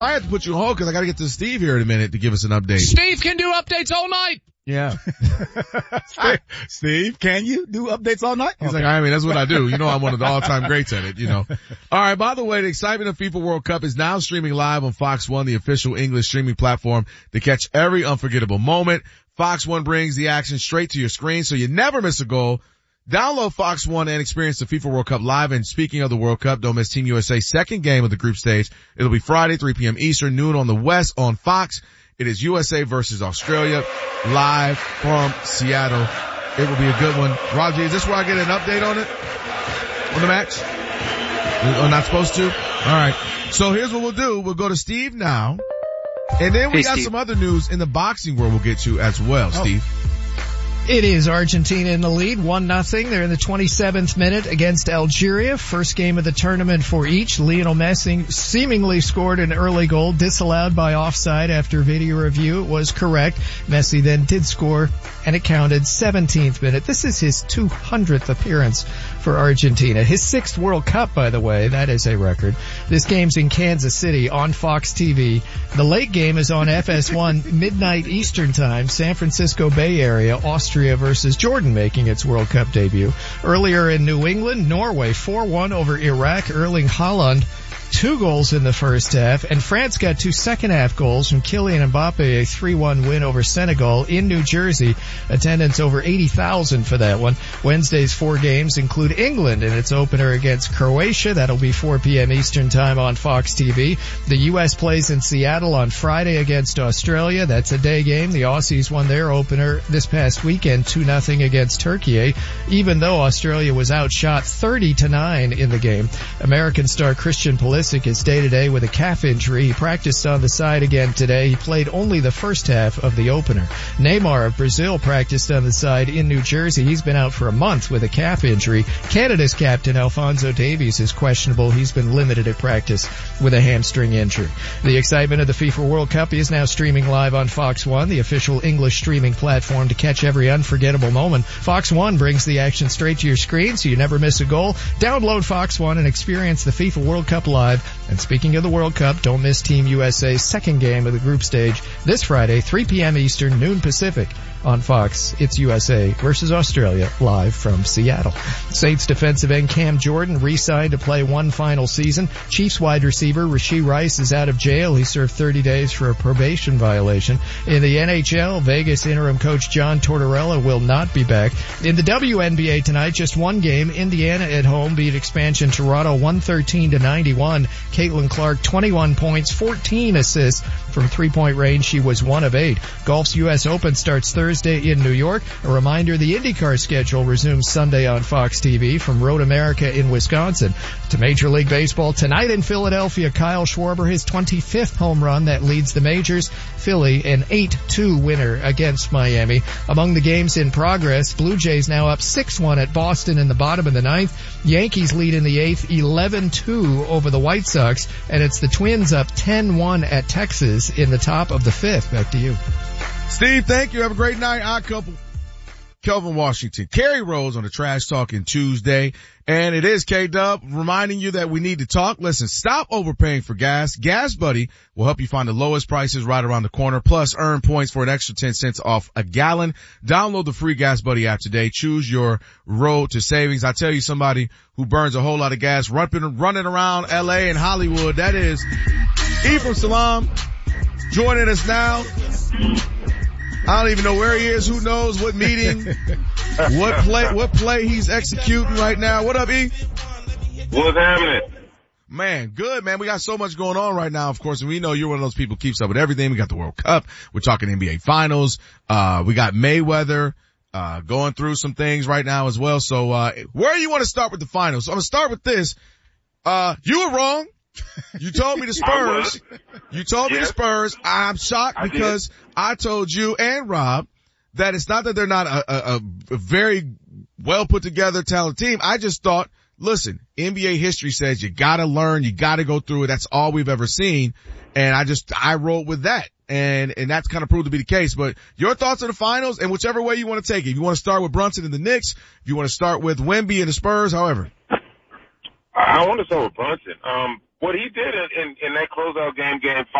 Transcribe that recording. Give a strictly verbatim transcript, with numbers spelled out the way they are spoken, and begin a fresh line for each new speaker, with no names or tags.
I have to put you on hold because I got to get to Steve here in a minute to give us an update.
Steve can do updates all night.
Yeah.
Steve, can you do updates all night?
He's
okay.
like, I mean, that's what I do. You know, I'm one of the all-time greats at it, you know. All right, by the way, the excitement of FIFA World Cup is now streaming live on Fox One, the official English streaming platform to catch every unforgettable moment. Fox One brings the action straight to your screen so you never miss a goal. Download Fox One and experience the FIFA World Cup live. And speaking of the World Cup, don't miss Team U S A's second game of the group stage. It'll be Friday, three p.m. Eastern, noon on the West on Fox. It is U S A versus Australia, live from Seattle. It will be a good one. Roger, is this where I get an update on it? On the match? I'm not supposed to? Alright. So here's what we'll do. We'll go to Steve now. And then we
hey,
got
Steve.
some other news in the boxing world we'll get to as well,
oh.
Steve.
It is Argentina in the lead, one nothing. They're in the twenty-seventh minute against Algeria. First game of the tournament for each. Lionel Messi seemingly scored an early goal, disallowed by offside after video review. It was correct. Messi then did score, and it counted. seventeenth minute. This is his two hundredth appearance for Argentina. His sixth World Cup, by the way. That is a record. This game's in Kansas City on Fox T V. The late game is on F S one, midnight Eastern time, San Francisco Bay Area, Austria versus Jordan making its World Cup debut. Earlier in New England, Norway four one over Iraq. Erling Haaland, two goals in the first half, and France got two second half goals from Kylian Mbappe, a three one win over Senegal in New Jersey. Attendance over eighty thousand for that one. Wednesday's four games include England in its opener against Croatia. That'll be four p.m. Eastern time on Fox T V. The U S plays in Seattle on Friday against Australia. That's a day game. The Aussies won their opener this past weekend two nothing against Turkey, even though Australia was outshot thirty to nine in the game. American star Christian Pulisic is day-to-day with a calf injury. He practiced on the side again today. He played only the first half of the opener. Neymar of Brazil practiced on the side in New Jersey. He's been out for a month with a calf injury. Canada's captain Alphonso Davies is questionable. He's been limited at practice with a hamstring injury. The excitement of the FIFA World Cup is now streaming live on Fox One, the official English streaming platform to catch every unforgettable moment. Fox One brings the action straight to your screen so you never miss a goal. Download Fox One and experience the FIFA World Cup live. And speaking of the World Cup, don't miss Team U S A's second game of the group stage this Friday, three p.m. Eastern, noon Pacific on Fox. It's U S A versus Australia live from Seattle. Saints defensive end Cam Jordan re-signed to play one final season. Chiefs wide receiver Rashee Rice is out of jail. He served thirty days for a probation violation. In the N H L, Vegas interim coach John Tortorella will not be back. In the W N B A tonight, just one game. Indiana at home beat expansion Toronto one thirteen to ninety-one. Caitlin Clark, twenty-one points, fourteen assists from three-point range. She was one of eight. Golf's U S Open starts Thursday in New York. A reminder, the IndyCar schedule resumes Sunday on Fox T V from Road America in Wisconsin. To Major League Baseball tonight in Philadelphia, Kyle Schwarber, his twenty-fifth home run that leads the majors. Philly, an eight two winner against Miami. Among the games in progress, Blue Jays now up six one at Boston in the bottom of the ninth. Yankees lead in the eighth, eleven two over the White Sox, and it's the Twins up ten one at Texas in the top of the fifth. Back to you.
Steve, thank you. Have a great night. Odd couple. Kelvin Washington, Kerry Rose on the Trash Talking Tuesday. And it is K-Dub reminding you that we need to talk. Listen, stop overpaying for gas. Gas Buddy will help you find the lowest prices right around the corner. Plus, earn points for an extra ten cents off a gallon. Download the free Gas Buddy app today. Choose your road to savings. I tell you, somebody who burns a whole lot of gas running, running around L A and Hollywood, that is Ephraim Salaam joining us now. I don't even know where he is. Who knows what meeting, what play, what play he's executing right now. What up, E?
What's happening?
Man, good, man. We got so much going on right now, of course, and we know you're one of those people who keeps up with everything. We got the World Cup. We're talking N B A Finals. Uh, we got Mayweather, uh, going through some things right now as well. So, uh, where do you want to start with the finals? So I'm going to start with this. Uh, you were wrong. You told me the Spurs. You told me
yes.
the Spurs. I'm shocked
I
because
did.
I told you and Rob that it's not that they're not a, a, a very well put together talented team. I just thought, listen, N B A history says you gotta learn, you gotta go through it. That's all we've ever seen. And I just, I rolled with that. And, and that's kind of proved to be the case. But your thoughts on the finals and whichever way you want to take it. If you want to start with Brunson and the Knicks, if you want to start with Wemby and the Spurs, however.
I want to start with Brunson. Um, what he did in, in, in that closeout game, game five.